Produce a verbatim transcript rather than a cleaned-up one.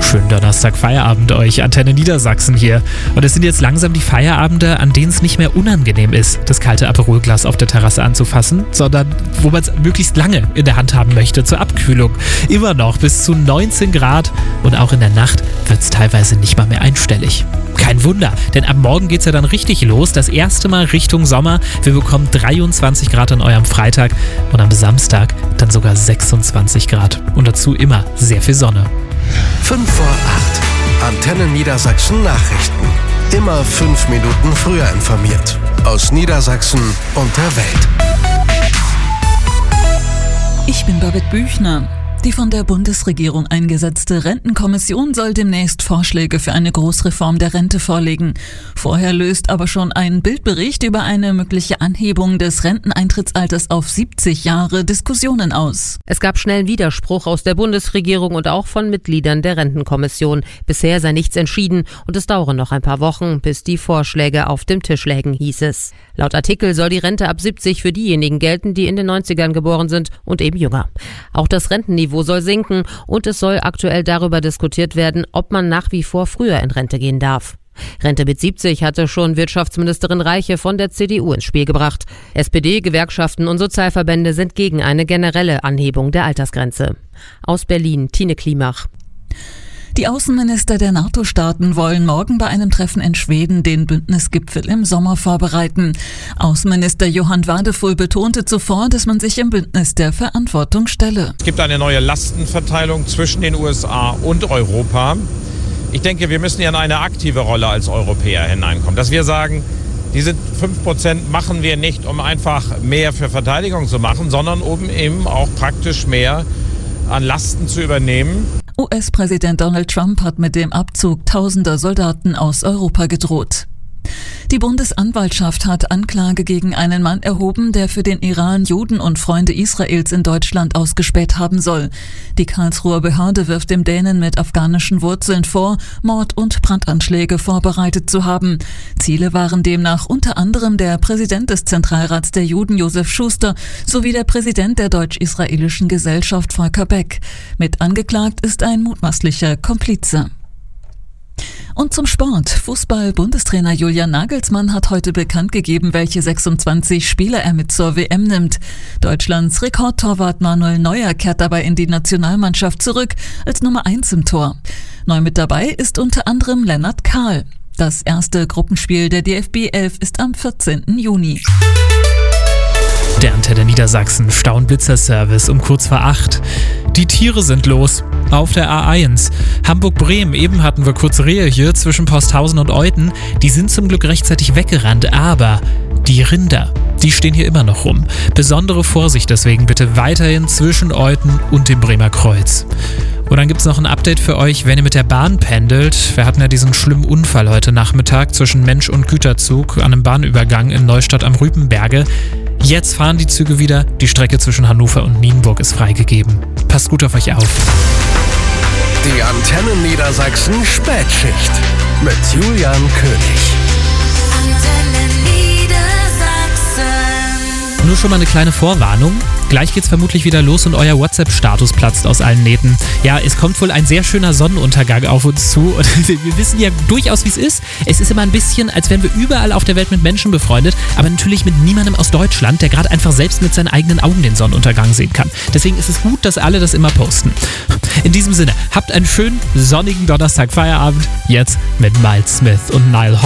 Schönen Donnerstag Feierabend euch, Antenne Niedersachsen hier. Und es sind jetzt langsam die Feierabende, an denen es nicht mehr unangenehm ist, das kalte Aperolglas auf der Terrasse anzufassen, sondern wo man es möglichst lange in der Hand haben möchte zur Abkühlung. Immer noch bis zu neunzehn Grad und auch in der Nacht wird es teilweise nicht mal mehr einstellig. Kein Wunder, denn ab morgen geht es ja dann richtig los. Das erste Mal Richtung Sommer. Wir bekommen dreiundzwanzig Grad an eurem Freitag und am Samstag dann sogar sechsundzwanzig Grad. Und dazu immer sehr viel Sonne. fünf vor acht. Antenne Niedersachsen Nachrichten. Immer fünf Minuten früher informiert. Aus Niedersachsen und der Welt. Ich bin Babette Büchner. Die von der Bundesregierung eingesetzte Rentenkommission soll demnächst Vorschläge für eine Großreform der Rente vorlegen. Vorher löst aber schon ein Bildbericht über eine mögliche Anhebung des Renteneintrittsalters auf siebzig Jahre Diskussionen aus. Es gab schnellen Widerspruch aus der Bundesregierung und auch von Mitgliedern der Rentenkommission. Bisher sei nichts entschieden und es dauere noch ein paar Wochen, bis die Vorschläge auf dem Tisch lägen, hieß es. Laut Artikel soll die Rente ab siebzig für diejenigen gelten, die in den neunzigern geboren sind und eben jünger. Auch das Rentenniveau soll sinken und es soll aktuell darüber diskutiert werden, ob man nach wie vor früher in Rente gehen darf. Rente mit siebzig hatte schon Wirtschaftsministerin Reiche von der C D U ins Spiel gebracht. S P D, Gewerkschaften und Sozialverbände sind gegen eine generelle Anhebung der Altersgrenze. Aus Berlin, Tine Klimach. Die Außenminister der NATO-Staaten wollen morgen bei einem Treffen in Schweden den Bündnisgipfel im Sommer vorbereiten. Außenminister Johann Wadefull betonte zuvor, dass man sich im Bündnis der Verantwortung stelle. Es gibt eine neue Lastenverteilung zwischen den U S A und Europa. Ich denke, wir müssen ja in eine aktive Rolle als Europäer hineinkommen. Dass wir sagen, diese fünf Prozent machen wir nicht, um einfach mehr für Verteidigung zu machen, sondern um eben auch praktisch mehr an Lasten zu übernehmen. U S-Präsident Donald Trump hat mit dem Abzug tausender Soldaten aus Europa gedroht. Die Bundesanwaltschaft hat Anklage gegen einen Mann erhoben, der für den Iran Juden und Freunde Israels in Deutschland ausgespäht haben soll. Die Karlsruher Behörde wirft dem Dänen mit afghanischen Wurzeln vor, Mord- und Brandanschläge vorbereitet zu haben. Ziele waren demnach unter anderem der Präsident des Zentralrats der Juden Josef Schuster sowie der Präsident der Deutsch-Israelischen Gesellschaft Volker Beck. Mit angeklagt ist ein mutmaßlicher Komplize. Und zum Sport. Fußball-Bundestrainer Julian Nagelsmann hat heute bekannt gegeben, welche sechsundzwanzig Spieler er mit zur W M nimmt. Deutschlands Rekordtorwart Manuel Neuer kehrt dabei in die Nationalmannschaft zurück als Nummer eins im Tor. Neu mit dabei ist unter anderem Lennart Kahl. Das erste Gruppenspiel der D F B elf ist am vierzehnten Juni. Der Antenne Niedersachsen Stau- und Blitzerservice um kurz vor acht. Die Tiere sind los. Auf der A eins. Hamburg-Bremen, eben hatten wir kurz Rehe hier zwischen Posthausen und Euthen. Die sind zum Glück rechtzeitig weggerannt, aber die Rinder, die stehen hier immer noch rum. Besondere Vorsicht deswegen bitte weiterhin zwischen Euthen und dem Bremer Kreuz. Und dann gibt es noch ein Update für euch, wenn ihr mit der Bahn pendelt. Wir hatten ja diesen schlimmen Unfall heute Nachmittag zwischen Mensch und Güterzug an einem Bahnübergang in Neustadt am Rübenberge. Jetzt fahren die Züge wieder. Die Strecke zwischen Hannover und Nienburg ist freigegeben. Passt gut auf euch auf. Die Antenne Niedersachsen Spätschicht mit Julian König. Antenne Niedersachsen. Nur schon mal eine kleine Vorwarnung. Gleich geht's vermutlich wieder los und euer WhatsApp-Status platzt aus allen Nähten. Ja, es kommt wohl ein sehr schöner Sonnenuntergang auf uns zu. Und wir wissen ja durchaus, wie es ist. Es ist immer ein bisschen, als wären wir überall auf der Welt mit Menschen befreundet, aber natürlich mit niemandem aus Deutschland, der gerade einfach selbst mit seinen eigenen Augen den Sonnenuntergang sehen kann. Deswegen ist es gut, dass alle das immer posten. In diesem Sinne, habt einen schönen sonnigen Donnerstag Feierabend. Jetzt mit Miles Smith und Nile Horan.